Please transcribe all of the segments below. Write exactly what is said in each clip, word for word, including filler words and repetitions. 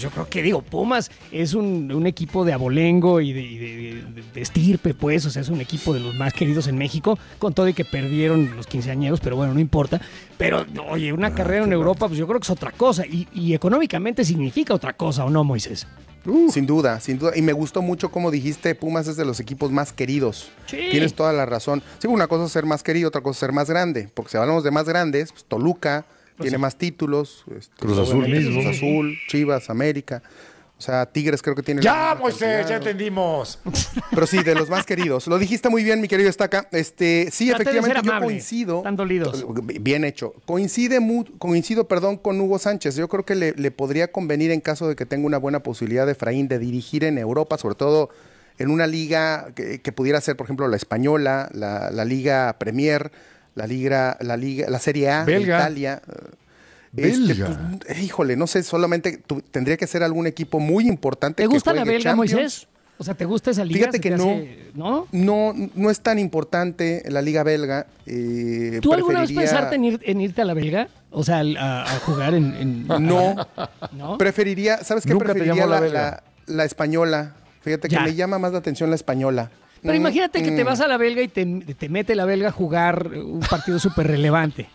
yo creo que, digo, Pumas es un, un equipo de abolengo y, de, y de, de, de estirpe, pues, o sea, es un equipo de los más queridos en México, con todo y que perdieron los quinceañeros, pero bueno, no importa. Pero, oye, una ah, carrera en Europa, pues yo creo que es otra cosa, y, y económicamente significa otra cosa, ¿o no, Moisés? Uh. Sin duda, sin duda. Y me gustó mucho como dijiste, Pumas es de los equipos más queridos. Sí. Tienes toda la razón. Sí, una cosa es ser más querido, otra cosa es ser más grande. Porque si hablamos de más grandes, pues Toluca pues tiene sí. más títulos. Este, Cruz Azul mismo. Cruz Azul, Chivas, América. O sea, Tigres creo que tiene... ¡Ya, Moisés! ¡Ya entendimos! Pero sí, de los más queridos. Lo dijiste muy bien, mi querido Estaca. Este, sí, Trate efectivamente, yo amable. coincido... Están dolidos. Bien hecho. Coincide mu- coincido, perdón, con Hugo Sánchez. Yo creo que le, le podría convenir en caso de que tenga una buena posibilidad de Efraín de dirigir en Europa, sobre todo en una liga que, que pudiera ser, por ejemplo, la española, la, la Liga Premier, la Liga, la Liga, la Serie A de Italia... Este, pues, híjole, no sé, solamente tu, tendría que ser algún equipo muy importante. ¿Te gusta que la belga, Champions. Moisés? O sea, ¿te gusta esa liga? Fíjate que no, hace, no, no, no es tan importante la liga belga. Eh, ¿Tú preferiría... alguna vez pensaste en, ir, en irte a la belga? O sea, a, a jugar en, en... No, no, preferiría, ¿sabes qué? Nunca preferiría la, la, la, la española. Fíjate ya. que me llama más la atención la española. Pero mm, imagínate que mm. te vas a la belga y te, te mete la belga a jugar un partido súper relevante.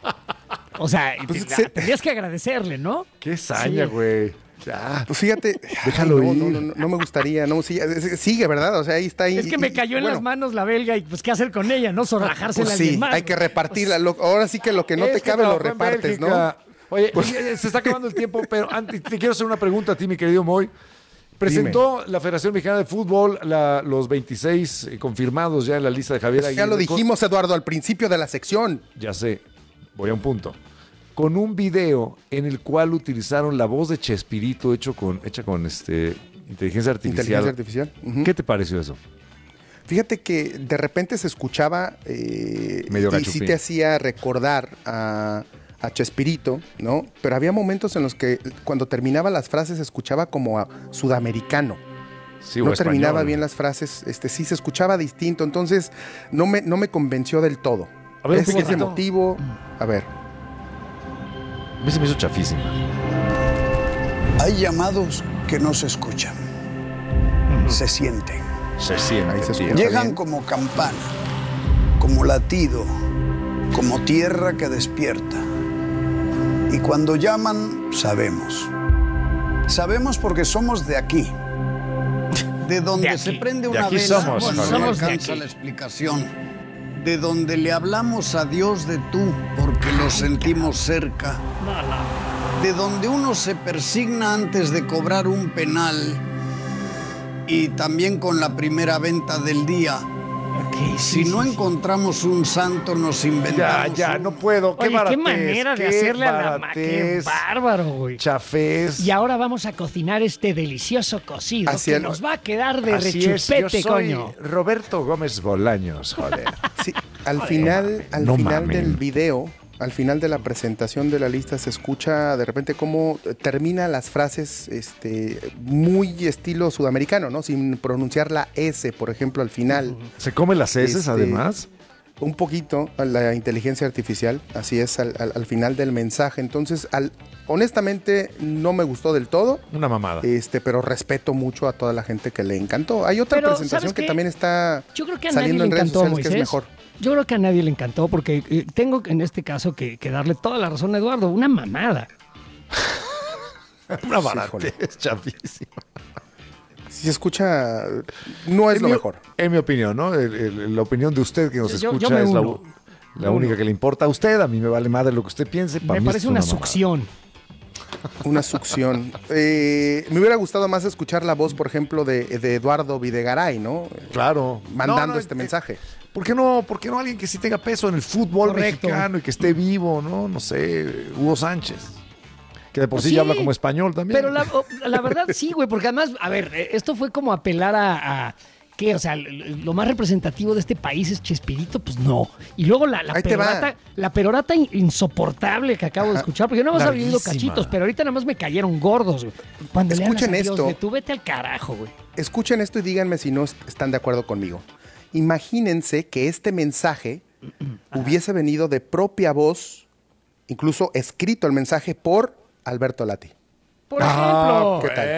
O sea, pues te, se... tendrías que agradecerle, ¿no? Qué saña, güey. Sí. Pues fíjate, déjalo ay, no, ir. No, no, no me gustaría, no, sigue, sigue, ¿verdad? O sea, ahí está ahí. Es que me cayó y, en bueno, las manos la belga y pues qué hacer con ella, ¿no? Zorrajársela pues a sí, alguien más. hay que repartirla. Lo, ahora sí que lo que no es te que cabe lo repartes, ¿no? Oye, pues... se está acabando el tiempo, pero antes te quiero hacer una pregunta a ti, mi querido Moy. Presentó Dime. la Federación Mexicana de Fútbol la, los veintiséis eh, confirmados ya en la lista de Javier Aguirre. Ya lo dijimos, Eduardo, al principio de la sección. Ya sé, voy a un punto. Con un video en el cual utilizaron la voz de Chespirito hecho con, hecha con este, inteligencia artificial. Inteligencia artificial. Uh-huh. ¿Qué te pareció eso? Fíjate que de repente se escuchaba eh, medio y sí te hacía recordar a, a Chespirito, ¿no? Pero había momentos en los que cuando terminaba las frases se escuchaba como a sudamericano. Sí, no o terminaba español. bien las frases, este sí se escuchaba distinto, entonces no me, no me convenció del todo. A ver, ese, ese motivo, a ver. A mí se me hizo chafísima. Hay llamados que no se escuchan, uh-huh. se sienten. Se sienten. Se escucha Llegan bien. Como campana, como latido, como tierra que despierta. Y cuando llaman, sabemos. Sabemos porque somos de aquí. De donde de se prende una de aquí vela, somos, bueno, somos no alcanza la explicación. De donde le hablamos a Dios de tú, porque lo sentimos cerca. De donde uno se persigna antes de cobrar un penal y también con la primera venta del día. Okay, si sí, no sí, encontramos un santo, nos inventamos. Ya, ya, un... no puedo. Qué Oye, baratez, qué manera de qué hacerle baratez, a la ma... Qué bárbaro, güey. Chafés. Y ahora vamos a cocinar este delicioso cocido Así que el... nos va a quedar de Así rechupete, es, yo soy coño. Roberto Gómez Bolaños, joder. Sí, al joder, final, al no final mamen. del video, al final de la presentación de la lista se escucha de repente cómo termina las frases este, muy estilo sudamericano, ¿no? Sin pronunciar la S, por ejemplo, al final. ¿Se come las heces, este, además? Un poquito, la inteligencia artificial, así es, al, al, al final del mensaje. Entonces, al, honestamente, no me gustó del todo. Una mamada. Este, pero respeto mucho a toda la gente que le encantó. Hay otra pero, presentación que también está Yo creo que a saliendo nadie le en redes encantó, sociales Moisés. que es mejor. Yo creo que a nadie le encantó porque eh, tengo en este caso que, que darle toda la razón a Eduardo. Una mamada. Una baratez, es chafísima. Si se escucha, no es en lo mi, mejor. En mi opinión, ¿no? El, el, la opinión de usted que nos yo, escucha yo me es la, uno. la única que le importa a usted. A mí me vale madre lo que usted piense. Para me mí parece es una, una succión. Una succión. Eh, me hubiera gustado más escuchar la voz, por ejemplo, de, de Eduardo Videgaray, ¿no? Claro. Mandando no, no, este eh, mensaje. ¿Por qué no? ¿Por qué no alguien que sí tenga peso en el fútbol Correcto. mexicano y que esté vivo, no? No sé, Hugo Sánchez. Que de por sí, sí ya habla como español también. Pero la, la verdad sí, güey, porque además, a ver, esto fue como apelar a, a ¿qué? O sea, lo más representativo de este país es Chespirito, pues no. Y luego la, la perorata, la perorata insoportable que acabo de escuchar, porque yo nada más había oído cachitos, pero ahorita nada más me cayeron gordos, güey. Cuando Escuchen le hablas a Dios, esto. de tú vete al carajo, güey. Escuchen esto y díganme si no están de acuerdo conmigo. Imagínense que este mensaje hubiese venido de propia voz, incluso escrito el mensaje por Alberto Lati. Por ejemplo. ¿Qué tal?